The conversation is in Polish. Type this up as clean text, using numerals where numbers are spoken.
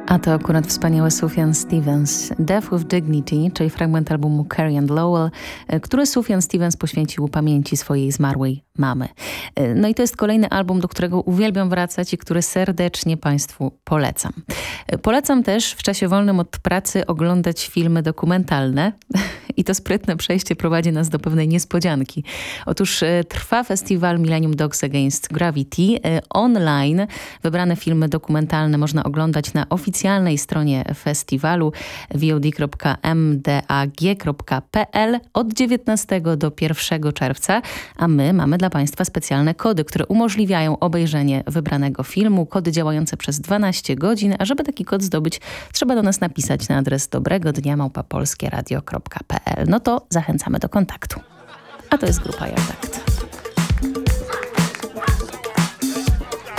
A to akurat wspaniały Sufjan Stevens. Death with Dignity, czyli fragment albumu Carrie and Lowell, który Sufjan Stevens poświęcił pamięci swojej zmarłej mamy. No i to jest kolejny album, do którego uwielbiam wracać i który serdecznie Państwu polecam. Polecam też w czasie wolnym od pracy oglądać filmy dokumentalne i to sprytne przejście prowadzi nas do pewnej niespodzianki. Otóż trwa festiwal Millennium Dogs Against Gravity. Online wybrane filmy dokumentalne można oglądać na oficjalnej stronie festiwalu vod.mdag.pl od 19 do 1 czerwca, a my mamy dla Państwa specjalne kody, które umożliwiają obejrzenie wybranego filmu, kody działające przez 12 godzin, a żeby taki kod zdobyć, trzeba do nas napisać na adres dobregodnia@polskieradio.pl. No to zachęcamy do kontaktu. A to jest grupa Yard Act.